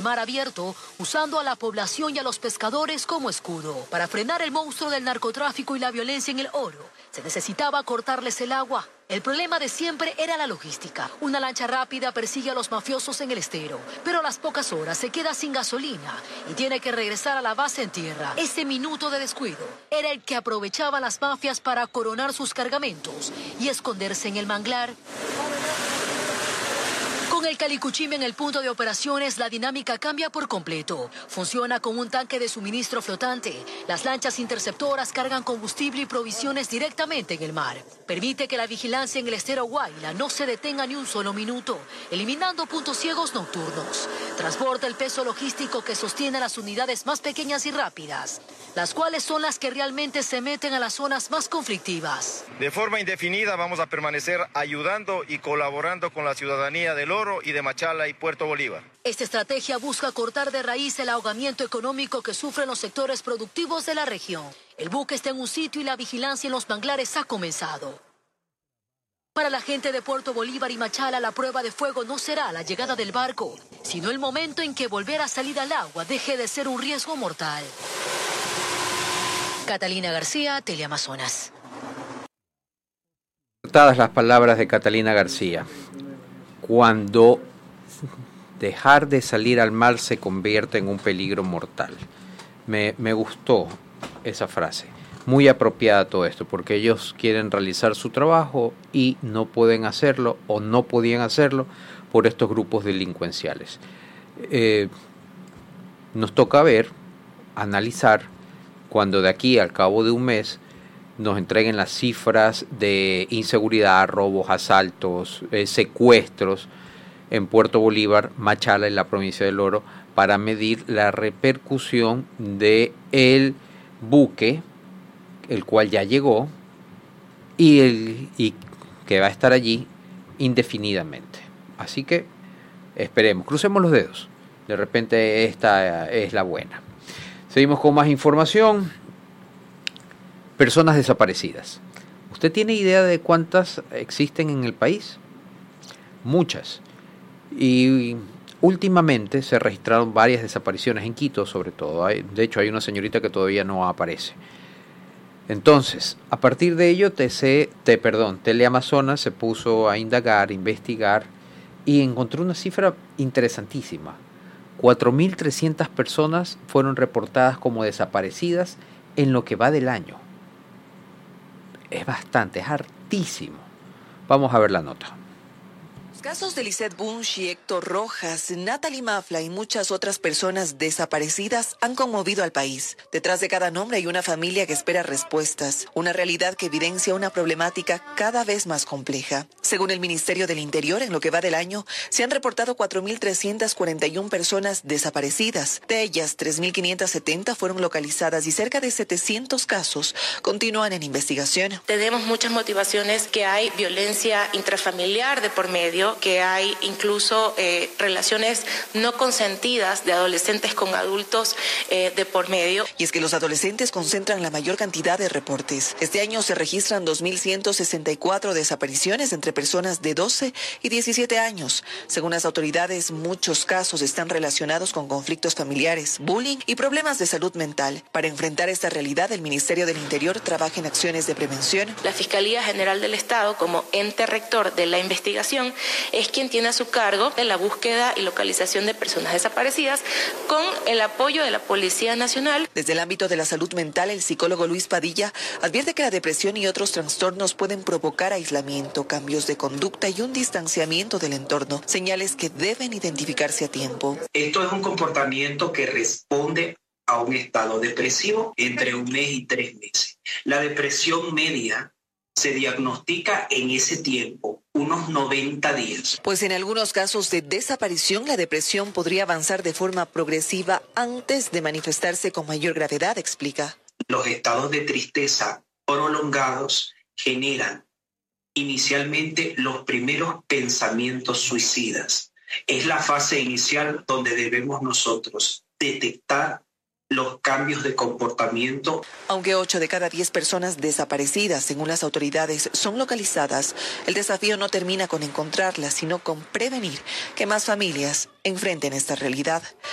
mar abierto, usando a la población y a los pescadores como escudo. Para frenar el monstruo del narcotráfico y la violencia en el Oro, se necesitaba cortarles el agua. El problema de siempre era la logística. Una lancha rápida persigue a los mafiosos en el estero, pero a las pocas horas se queda sin gasolina y tiene que regresar a la base en tierra. Ese minuto de descuido era el que aprovechaban las mafias para coronar sus cargamentos y esconderse en el manglar. Con el Calicuchime en el punto de operaciones, la dinámica cambia por completo. Funciona como un tanque de suministro flotante. Las lanchas interceptoras cargan combustible y provisiones directamente en el mar. Permite que la vigilancia en el estero Guaila no se detenga ni un solo minuto, eliminando puntos ciegos nocturnos. Transporta el peso logístico que sostiene a las unidades más pequeñas y rápidas, las cuales son las que realmente se meten a las zonas más conflictivas. De forma indefinida vamos a permanecer ayudando y colaborando con la ciudadanía del Oro y de Machala y Puerto Bolívar. Esta estrategia busca cortar de raíz el ahogamiento económico que sufren los sectores productivos de la región. El buque está en un sitio y la vigilancia en los manglares ha comenzado. Para la gente de Puerto Bolívar y Machala, la prueba de fuego no será la llegada del barco, sino el momento en que volver a salir al agua deje de ser un riesgo mortal. Catalina García, Teleamazonas. Cortadas las palabras de Catalina García. Cuando dejar de salir al mar se convierte en un peligro mortal. Me gustó esa frase. Muy apropiada todo esto, porque ellos quieren realizar su trabajo y no pueden hacerlo o no podían hacerlo por estos grupos delincuenciales. Nos toca ver, analizar, cuando de aquí al cabo de un mes nos entreguen las cifras de inseguridad, robos, asaltos, secuestros en Puerto Bolívar, Machala, en la provincia del Oro, para medir la repercusión del buque, el cual ya llegó, y que va a estar allí indefinidamente. Así que esperemos, crucemos los dedos. De repente esta es la buena. Seguimos con más información. Personas desaparecidas. ¿Usted tiene idea de cuántas existen en el país? Muchas. Y últimamente se registraron varias desapariciones en Quito, sobre todo. De hecho, hay una señorita que todavía no aparece. Entonces, a partir de ello, Teleamazonas se puso a indagar, investigar y encontró una cifra interesantísima. 4.300 personas fueron reportadas como desaparecidas en lo que va del año. Es bastante, es hartísimo. Vamos a ver la nota. Casos de Lisette Bunch y Héctor Rojas, Natalie Mafla y muchas otras personas desaparecidas han conmovido al país. Detrás de cada nombre hay una familia que espera respuestas, una realidad que evidencia una problemática cada vez más compleja. Según el Ministerio del Interior, en lo que va del año, se han reportado 4.341 personas desaparecidas. De ellas, 3.570 fueron localizadas y cerca de 700 casos continúan en investigación. Tenemos muchas motivaciones, que hay violencia intrafamiliar de por medio, que hay incluso relaciones no consentidas de adolescentes con adultos de por medio. Y es que los adolescentes concentran la mayor cantidad de reportes. Este año se registran 2.164 desapariciones entre personas de 12 y 17 años. Según las autoridades, muchos casos están relacionados con conflictos familiares, bullying y problemas de salud mental. Para enfrentar esta realidad, el Ministerio del Interior trabaja en acciones de prevención. La Fiscalía General del Estado, como ente rector de la investigación, es quien tiene a su cargo de la búsqueda y localización de personas desaparecidas con el apoyo de la Policía Nacional. Desde el ámbito de la salud mental, el psicólogo Luis Padilla advierte que la depresión y otros trastornos pueden provocar aislamiento, cambios de conducta y un distanciamiento del entorno, señales que deben identificarse a tiempo. Esto es un comportamiento que responde a un estado depresivo entre 1 mes y 3 meses. La depresión media se diagnostica en ese tiempo, unos 90 días. Pues en algunos casos de desaparición, la depresión podría avanzar de forma progresiva antes de manifestarse con mayor gravedad, explica. Los estados de tristeza prolongados generan inicialmente los primeros pensamientos suicidas. Es la fase inicial donde debemos nosotros detectar los cambios de comportamiento. Aunque 8 de cada 10 personas desaparecidas, según las autoridades, son localizadas, el desafío no termina con encontrarlas, sino con prevenir que más familias enfrenten esta realidad.